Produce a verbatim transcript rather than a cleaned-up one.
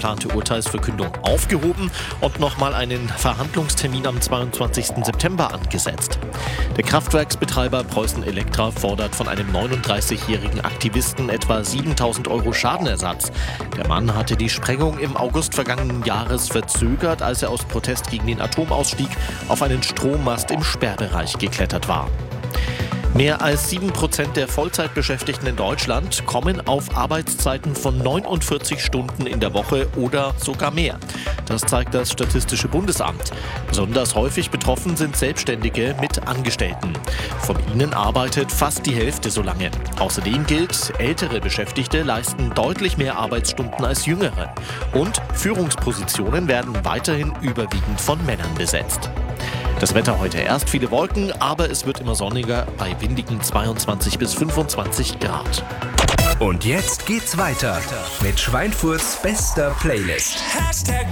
geplante Urteilsverkündung aufgehoben und nochmal einen Verhandlungstermin am zweiundzwanzigsten September angesetzt. Der Kraftwerksbetreiber Preußen Elektra fordert von einem neununddreißigjährigen Aktivisten etwa siebentausend Euro Schadenersatz. Der Mann hatte die Sprengung im August vergangenen Jahres verzögert, als er aus Protest gegen den Atomausstieg auf einen Strommast im Sperrbereich geklettert war. Mehr als sieben Prozent der Vollzeitbeschäftigten in Deutschland kommen auf Arbeitszeiten von neunundvierzig Stunden in der Woche oder sogar mehr. Das zeigt das Statistische Bundesamt. Besonders häufig betroffen sind Selbstständige mit Angestellten. Von ihnen arbeitet fast die Hälfte so lange. Außerdem gilt, ältere Beschäftigte leisten deutlich mehr Arbeitsstunden als jüngere. Und Führungspositionen werden weiterhin überwiegend von Männern besetzt. Das Wetter heute erst viele Wolken, aber es wird immer sonniger bei windigen zweiundzwanzig bis fünfundzwanzig Grad. Und jetzt geht's weiter mit Schweinfurts bester Playlist.